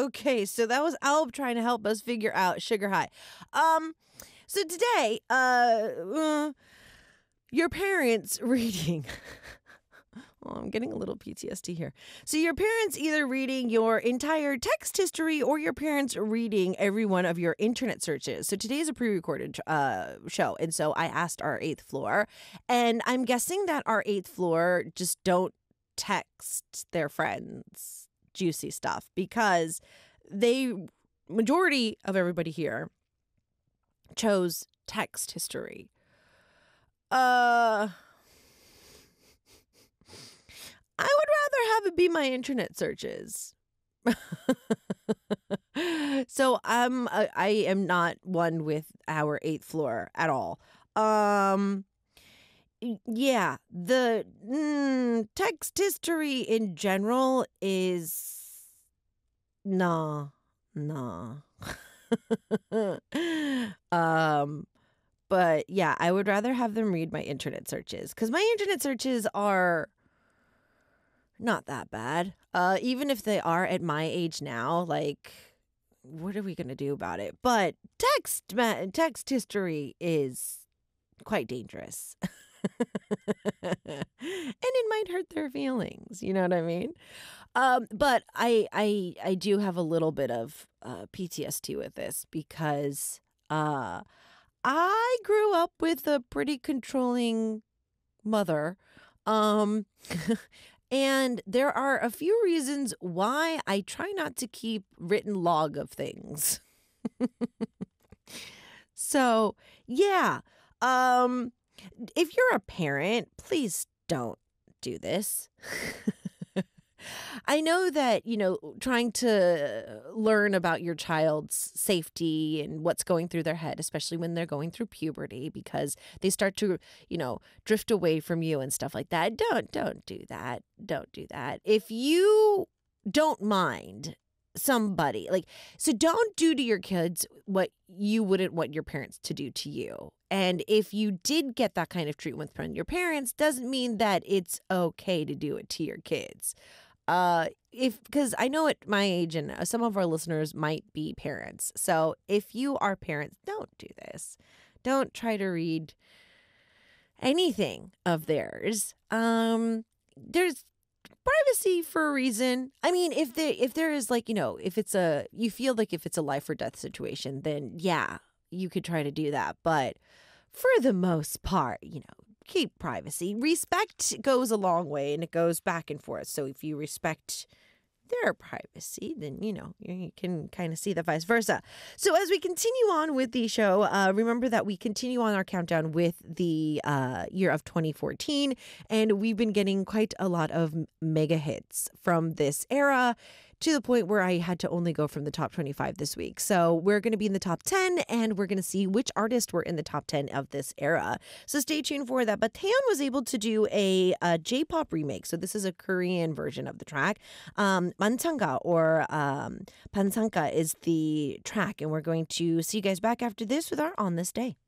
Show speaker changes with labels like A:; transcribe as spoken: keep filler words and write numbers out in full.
A: Okay, so that was Alb trying to help us figure out Sugar High. Um, so today, uh, uh your parents reading. Oh, I'm getting a little P T S D here. So your parents either reading your entire text history or your parents reading every one of your internet searches. So today is a pre-recorded uh, show. And so I asked our eighth floor, and I'm guessing that our eighth floor just don't text their friends juicy stuff because they, majority of everybody here chose text history. Uh... I would rather have it be my internet searches. So I'm uh, I am not one with our eighth floor at all. Um, yeah, the mm, text history in general is nah, nah. um. But yeah, I would rather have them read my internet searches because my internet searches are not that bad. Uh, even if they are at my age now, like, what are we going to do about it? But text ma- text history is quite dangerous. And it might hurt their feelings. You know what I mean? Um, but I, I, I do have a little bit of uh, P T S D with this because uh, I grew up with a pretty controlling mother. Um, And there are a few reasons why I try not to keep written log of things. So, yeah. Um, if you're a parent, please don't do this. I know that, you know, trying to learn about your child's safety and what's going through their head, especially when they're going through puberty, because they start to, you know, drift away from you and stuff like that. Don't, don't do that. Don't do that. If you don't mind somebody, like, so don't do to your kids what you wouldn't want your parents to do to you. And if you did get that kind of treatment from your parents, doesn't mean that it's okay to do it to your kids. Uh, if because I know at my age and some of our listeners might be parents. So if you are parents, don't do this. Don't try to read anything of theirs. Um, there's privacy for a reason. I mean, if there if there is like, you know, if it's a you feel like if it's a life or death situation, then yeah, you could try to do that. But for the most part, you know, keep privacy. Respect goes a long way and it goes back and forth. So if you respect their privacy, then, you know, you can kind of see the vice versa. So as we continue on with the show, uh, remember that we continue on our countdown with the uh, year of twenty fourteen. And we've been getting quite a lot of mega hits from this era, to the point where I had to only go from the top twenty-five this week. So we're going to be in the top ten, and we're going to see which artists were in the top ten of this era. So stay tuned for that. But Taeyeon was able to do a, a J-pop remake. So this is a Korean version of the track. Um, Manchanga or um, Pansanka is the track. And we're going to see you guys back after this with our On This Day.